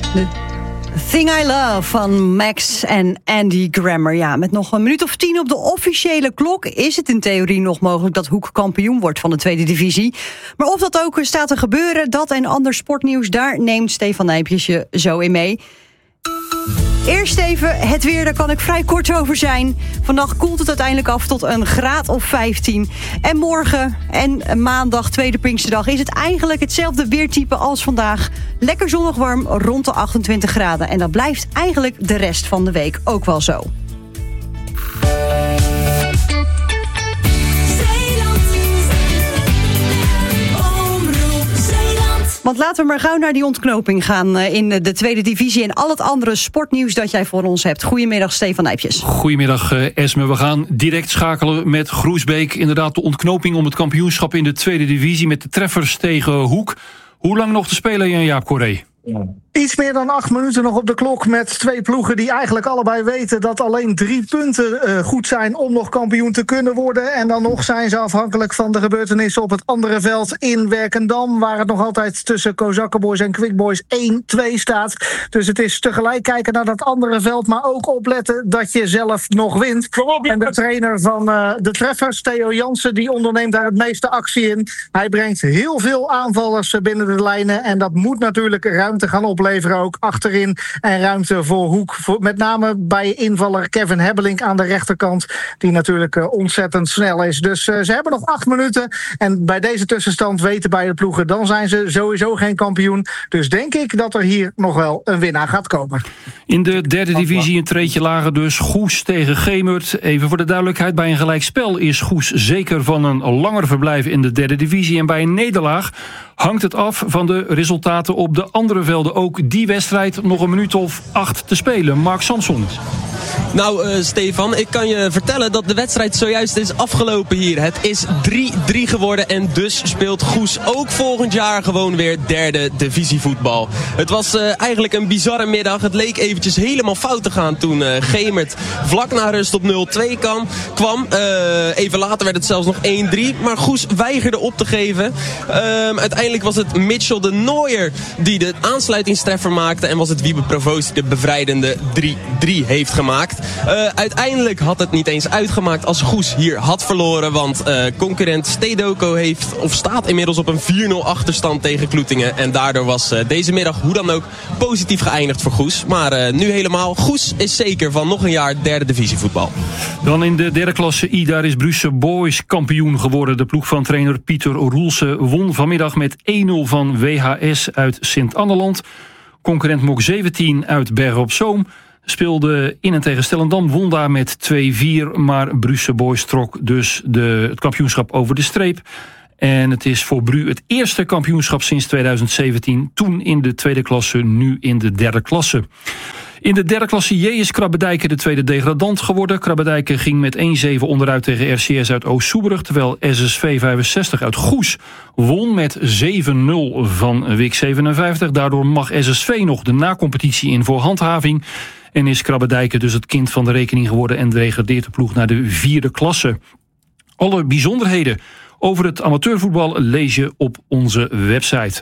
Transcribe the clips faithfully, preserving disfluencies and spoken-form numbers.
De Thing I Love van Max en Andy Grammer. Ja, met nog een minuut of tien op de officiële klok is het in theorie nog mogelijk dat Hoek kampioen wordt van de tweede divisie. Maar of dat ook staat te gebeuren, dat en ander sportnieuws, daar neemt Stefan Nijpjes je zo in mee. Eerst even het weer, daar kan ik vrij kort over zijn. Vannacht koelt het uiteindelijk af tot een graad of vijftien. En morgen en maandag, tweede Pinksterdag, is het eigenlijk hetzelfde weertype als vandaag. Lekker zonnig warm, rond de achtentwintig graden. En dat blijft eigenlijk de rest van de week ook wel zo. Want laten we maar gauw naar die ontknoping gaan in de tweede divisie en al het andere sportnieuws dat jij voor ons hebt. Goedemiddag, Stefan Nijpjes. Goedemiddag, Esme. We gaan direct schakelen met Groesbeek. Inderdaad, de ontknoping om het kampioenschap in de tweede divisie met de treffers tegen Hoek. Hoe lang nog te spelen, Jan-Jaap Corré? Iets meer dan acht minuten nog op de klok met twee ploegen die eigenlijk allebei weten dat alleen drie punten uh, goed zijn om nog kampioen te kunnen worden. En dan nog zijn ze afhankelijk van de gebeurtenissen op het andere veld in Werkendam, waar het nog altijd tussen Kozakkenboys en Quickboys één twee staat. Dus het is tegelijk kijken naar dat andere veld, maar ook opletten dat je zelf nog wint. En de trainer van uh, de treffers, Theo Jansen, die onderneemt daar het meeste actie in. Hij brengt heel veel aanvallers binnen de lijnen en dat moet natuurlijk ruimte gaan opleveren ook achterin en ruimte voor Hoek. Voor, met name bij invaller Kevin Hebbelink aan de rechterkant, die natuurlijk uh, ontzettend snel is. Dus uh, ze hebben nog acht minuten en bij deze tussenstand weten beide ploegen, dan zijn ze sowieso geen kampioen. Dus denk ik dat er hier nog wel een winnaar gaat komen. In de derde divisie een treedje lager dus. Goes tegen Gemert. Even voor de duidelijkheid, bij een gelijkspel is Goes zeker van een langer verblijf in de derde divisie. En bij een nederlaag hangt het af van de resultaten op de andere velden. Ook die wedstrijd nog een minuut of acht te spelen. Mark Samson. Nou, uh, Stefan, ik kan je vertellen dat de wedstrijd zojuist is afgelopen hier. Het is drie drie geworden en dus speelt Goes ook volgend jaar gewoon weer derde divisievoetbal. Het was uh, eigenlijk een bizarre middag. Het leek eventjes helemaal fout te gaan toen uh, Gemert vlak na rust op nul twee kwam. kwam. Uh, even later werd het zelfs nog één drie, maar Goes weigerde op te geven. Uh, uiteindelijk was het Mitchell de Nooier die de aansluitingstreffer maakte en was het Wiebe Provoost die de bevrijdende drie drie heeft gemaakt. Uh, uiteindelijk had het niet eens uitgemaakt als Goes hier had verloren, want uh, concurrent Stedoco heeft of staat inmiddels op een vier nul achterstand tegen Kloetingen en daardoor was uh, deze middag hoe dan ook positief geëindigd voor Goes. Maar uh, nu helemaal, Goes is zeker van nog een jaar derde divisievoetbal. Dan in de derde klasse I, daar is Brussel Boys kampioen geworden. De ploeg van trainer Pieter Roelsen won vanmiddag met één nul van W H S uit Sint-Anneland. Concurrent Mok zeventien uit Bergen op Zoom speelde in en tegen Stellendam, won daar met twee vier, maar Brussel Boys trok dus de, het kampioenschap over de streep. En het is voor Bru het eerste kampioenschap sinds tweeduizend zeventien, toen in de tweede klasse, nu in de derde klasse. In de derde klasse J is Krabbedijke de tweede degradant geworden. Krabbedijke ging met één zeven onderuit tegen R C S uit Oost-Soeburg, terwijl S S V vijfenzestig uit Goes won met zeven nul van W I C zevenenvijftig. Daardoor mag S S V nog de nacompetitie in voor handhaving. En is Krabbedijke dus het kind van de rekening geworden en degradeert de ploeg naar de vierde klasse. Alle bijzonderheden over het amateurvoetbal lees je op onze website.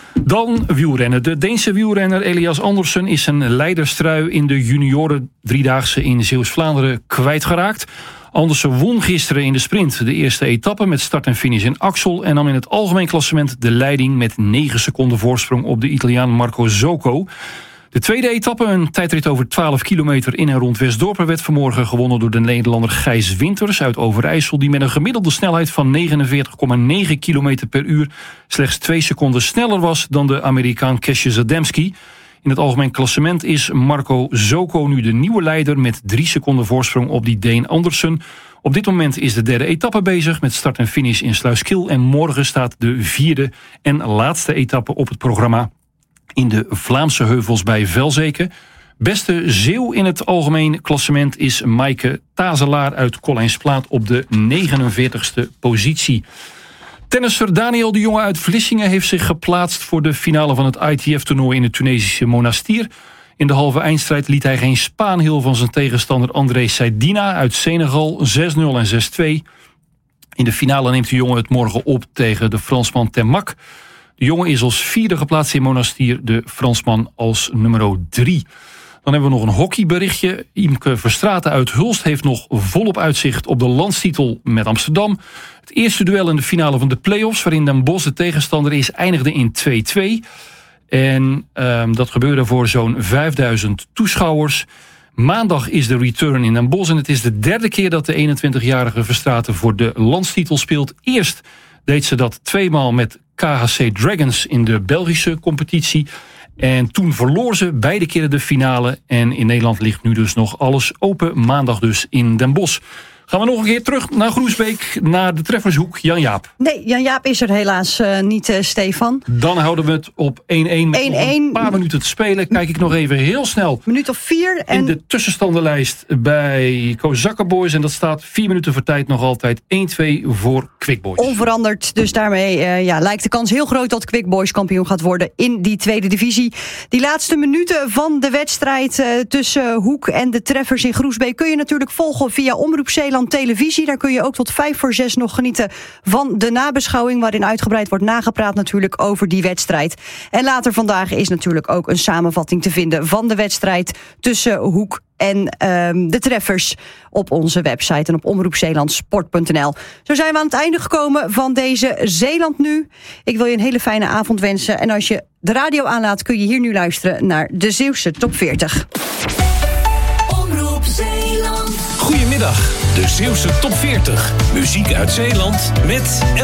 Dan wielrennen. De Deense wielrenner Elias Andersen is zijn leiderstrui in de junioren driedaagse in Zeeuws-Vlaanderen kwijtgeraakt. Andersen won gisteren in de sprint de eerste etappe met start en finish in Axel en nam in het algemeen klassement de leiding met negen seconden voorsprong op de Italiaan Marco Zocco. De tweede etappe, een tijdrit over twaalf kilometer in en rond Westdorpen, werd vanmorgen gewonnen door de Nederlander Gijs Winters uit Overijssel, die met een gemiddelde snelheid van negenenveertig komma negen kilometer per uur slechts twee seconden sneller was dan de Amerikaan Kesje Zademski. In het algemeen klassement is Marco Zocco nu de nieuwe leider met drie seconden voorsprong op die Deen Andersen. Op dit moment is de derde etappe bezig met start en finish in Sluiskil en morgen staat de vierde en laatste etappe op het programma in de Vlaamse heuvels bij Velzeke. Beste Zeeuw in het algemeen klassement is Maaike Tazelaar uit Collijnsplaat op de negenenveertigste positie. Tennisser Daniel de Jonge uit Vlissingen heeft zich geplaatst voor de finale van het I T F-toernooi in het Tunesische Monastir. In de halve eindstrijd liet hij geen spaanhil van zijn tegenstander André Seydina uit Senegal, zes nul en zes twee. In de finale neemt de Jonge het morgen op tegen de Fransman Temac. De jongen is als vierde geplaatst in Monastier, de Fransman als nummer drie. Dan hebben we nog een hockeyberichtje. Imke Verstraeten uit Hulst heeft nog volop uitzicht op de landstitel met Amsterdam. Het eerste duel in de finale van de play-offs, waarin Den Bosch de tegenstander is, eindigde in twee-twee. En uh, dat gebeurde voor zo'n vijfduizend toeschouwers. Maandag is de return in Den Bosch en het is de derde keer dat de eenentwintigjarige Verstraeten voor de landstitel speelt. Eerst deed ze dat tweemaal met K H C Dragons in de Belgische competitie. En toen verloor ze beide keren de finale. En in Nederland ligt nu dus nog alles open. Maandag dus in Den Bosch. Gaan we nog een keer terug naar Groesbeek, naar de treffershoek. Jan-Jaap. Nee, Jan-Jaap is er helaas uh, niet, uh, Stefan. Dan houden we het op één-één met een paar minuten te spelen. Kijk ik nog even heel snel. Minuut of vier. En... in de tussenstandenlijst bij Kozakka Boys. En dat staat vier minuten voor tijd nog altijd één-twee voor Quick Boys. Onveranderd. Dus daarmee uh, ja, lijkt de kans heel groot dat Quick Boys kampioen gaat worden in die tweede divisie. Die laatste minuten van de wedstrijd uh, tussen Hoek en de treffers in Groesbeek kun je natuurlijk volgen via Omroep Zeeland Televisie. Daar kun je ook tot vijf voor zes nog genieten van de nabeschouwing, waarin uitgebreid wordt nagepraat natuurlijk over die wedstrijd. En later vandaag is natuurlijk ook een samenvatting te vinden van de wedstrijd tussen Hoek en um, de treffers op onze website en op omroepzeelandsport punt n l. Zo zijn we aan het einde gekomen van deze Zeeland Nu. Ik wil je een hele fijne avond wensen. En als je de radio aanlaat, kun je hier nu luisteren naar de Zeeuwse Top veertig. Omroep Zeeland. Goedemiddag, de Zeeuwse Top veertig. Muziek uit Zeeland met